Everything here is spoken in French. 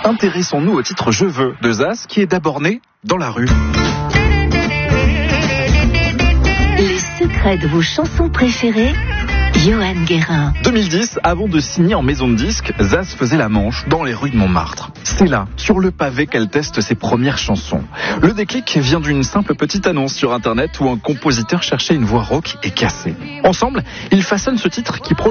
Intéressons-nous au titre Je veux de Zaz, qui est d'abord né dans la rue. Les secrets de vos chansons préférées, Johan Guérin. 2010, avant de signer en maison de disques, Zaz faisait la manche dans les rues de Montmartre. C'est là, sur le pavé, qu'elle teste ses premières chansons. Le déclic vient d'une simple petite annonce sur Internet où un compositeur cherchait une voix rock et cassée. Ensemble, ils façonnent ce titre qui